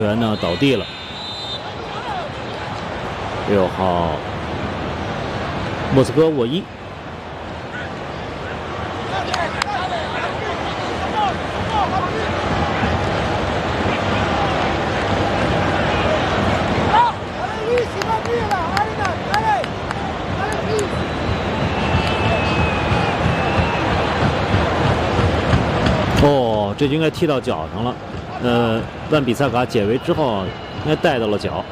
员呢倒地了。6号莫斯科沃伊。 哦，这就应该踢到脚上了。万比萨卡解围之后，应该带到了脚。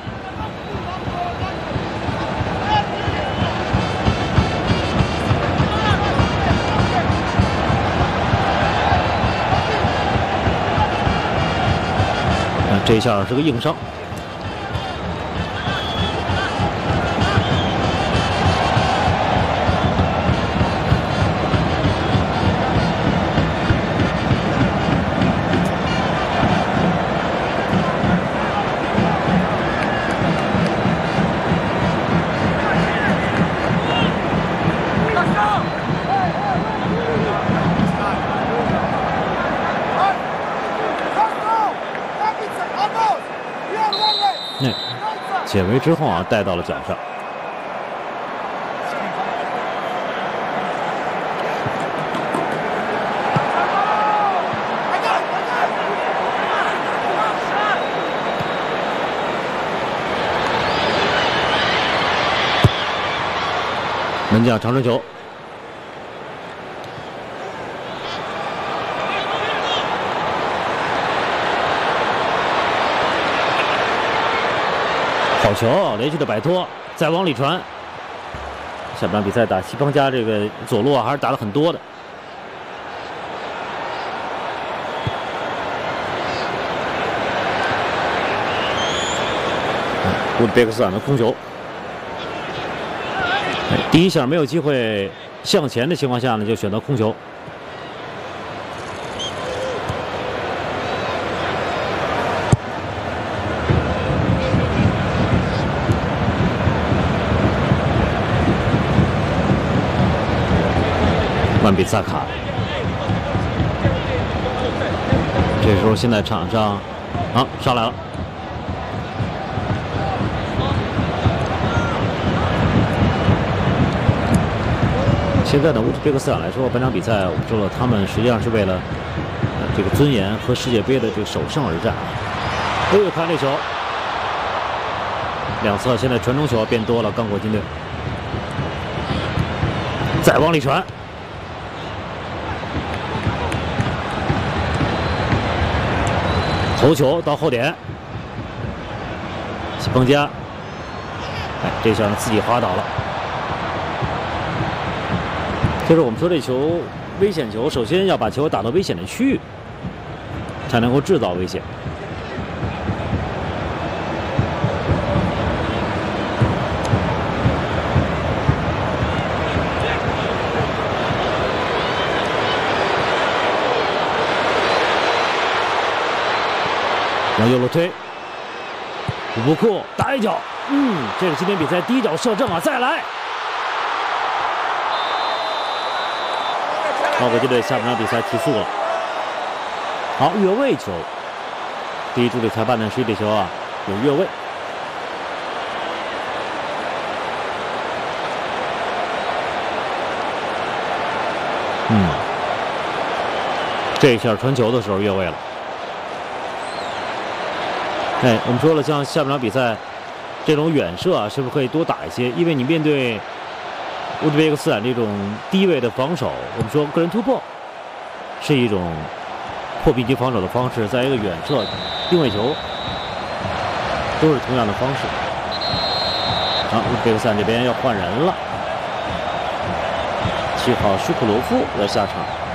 这一下是个硬伤。 解围之后啊，带到了脚上。门将长传球。 好球，连续的摆脱，再往里传。下半场比赛打西方家这个左路啊，还是打得很多的。乌兹别克斯坦的空球，第一下没有机会向前的情况下呢，就选择空球。 万比萨卡，这时候现在场上，上来了。现在呢，乌兹别克斯坦来说，本场比赛我们说了，他们实际上是为了这个尊严和世界杯的这个首胜而战。看这球，两侧现在传中球变多了，刚果金队，再往里传。 头球到后点，西方家，这下自己滑倒了。就是我们说这球危险球，首先要把球打到危险的区域，才能够制造危险。往右路推，武布库打一脚，这是今天比赛第一脚射正啊！再来，刚果金队下半场比赛提速了。好，越位球，第一助理裁判呢，是这球啊有越位。这一下传球的时候越位了。 我们说了，像下半场比赛这种远射啊，是不是可以多打一些？因为你面对乌兹别克斯坦这种低位的防守，我们说个人突破是一种破壁机防守的方式，再一个远射、定位球都是同样的方式。乌兹别克斯坦这边要换人了，7号舒库罗夫要下场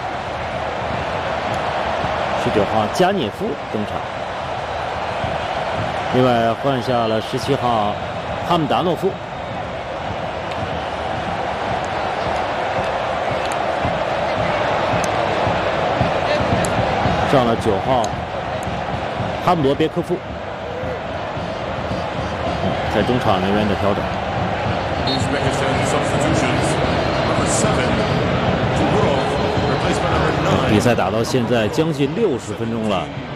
，19号加涅夫登场。 另外换下了17号哈姆达诺夫，上了9号哈姆罗别科夫，在中场人员的调整。比赛打到现在将近60分钟了。